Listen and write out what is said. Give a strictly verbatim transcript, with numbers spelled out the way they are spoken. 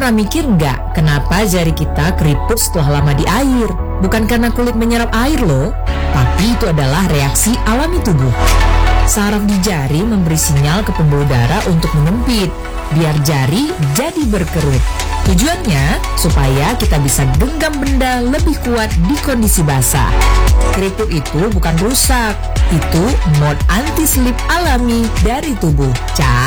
pernah mikir nggak kenapa jari kita keriput setelah lama di air? Bukan karena kulit menyerap air loh, tapi itu adalah reaksi alami tubuh. Saraf di jari memberi sinyal ke pembuluh darah untuk menyempit, biar jari jadi berkerut. Tujuannya supaya kita bisa genggam benda lebih kuat di kondisi basah. Keriput itu bukan rusak, itu mode anti-slip alami dari tubuh. Ca